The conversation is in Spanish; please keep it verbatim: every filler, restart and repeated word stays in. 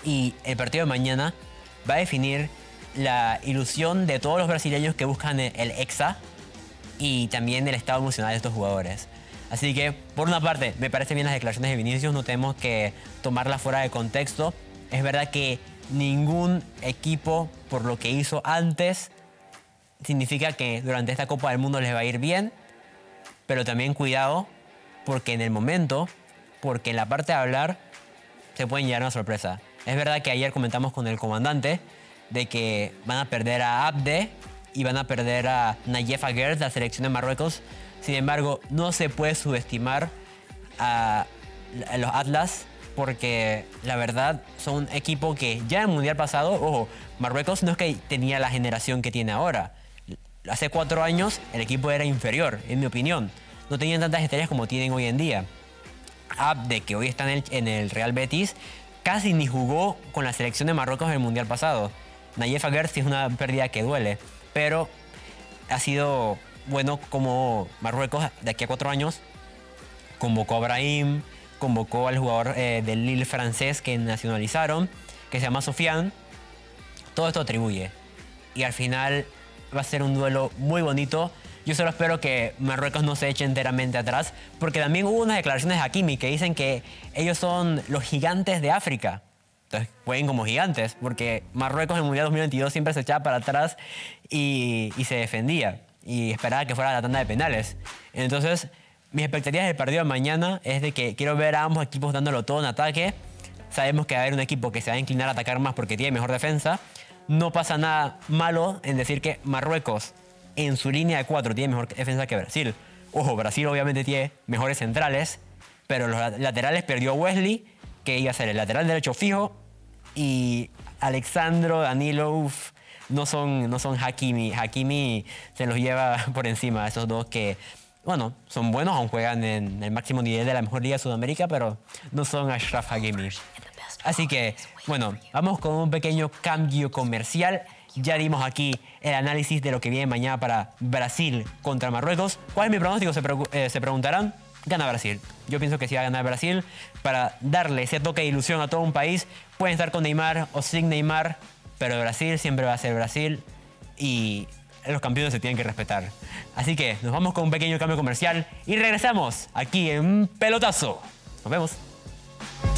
Y el partido de mañana va a definir la ilusión de todos los brasileños que buscan el, el Hexa y también el estado emocional de estos jugadores. Así que, por una parte, me parecen bien las declaraciones de Vinicius, no tenemos que tomarlas fuera de contexto. Es verdad que ningún equipo, por lo que hizo antes, significa que durante esta Copa del Mundo les va a ir bien, pero también cuidado, porque en el momento, porque en la parte de hablar, se pueden llevar una sorpresa. Es verdad que ayer comentamos con el comandante de que van a perder a Abde y van a perder a Nayef Aguerd, la selección de Marruecos. Sin embargo, no se puede subestimar a, a los Atlas porque la verdad son un equipo que ya en el Mundial pasado, ojo, Marruecos no es que tenía la generación que tiene ahora. Hace cuatro años el equipo era inferior, en mi opinión. No tenían tantas estrellas como tienen hoy en día. Abde, que hoy está en el, en el Real Betis, casi ni jugó con la selección de Marruecos en el Mundial pasado. Nayef Aguerd sí es una pérdida que duele, pero ha sido bueno como Marruecos de aquí a cuatro años convocó a Brahim, convocó al jugador eh, del Lille francés que nacionalizaron, que se llama Sofiane. Todo esto atribuye. Y al final va a ser un duelo muy bonito. Yo solo espero que Marruecos no se eche enteramente atrás, porque también hubo unas declaraciones de Hakimi que dicen que ellos son los gigantes de África. Entonces jueguen como gigantes, porque Marruecos en el Mundial dos mil veintidós siempre se echaba para atrás y, y se defendía. Y esperaba que fuera la tanda de penales. Entonces, mis expectativas del partido de mañana es de que quiero ver a ambos equipos dándolo todo en ataque. Sabemos que va a haber un equipo que se va a inclinar a atacar más porque tiene mejor defensa. No pasa nada malo en decir que Marruecos en su línea de cuatro tiene mejor defensa que Brasil. Ojo, Brasil obviamente tiene mejores centrales, pero los laterales perdió Wesley, que iba a ser el lateral derecho fijo, y Alexandro, Danilo, uf, no son, no son Hakimi. Hakimi se los lleva por encima, esos dos que, bueno, son buenos, aún juegan en el máximo nivel de la mejor liga de Sudamérica, pero no son Achraf Hakimi. Así que, bueno, vamos con un pequeño cambio comercial. Ya dimos aquí el análisis de lo que viene mañana para Brasil contra Marruecos. ¿Cuál es mi pronóstico? Se, pre eh, se preguntarán. Gana Brasil. Yo pienso que sí va a ganar Brasil para darle ese toque de ilusión a todo un país. Pueden estar con Neymar o sin Neymar, pero Brasil siempre va a ser Brasil y los campeones se tienen que respetar. Así que nos vamos con un pequeño cambio comercial y regresamos aquí en Pelotazo. Nos vemos.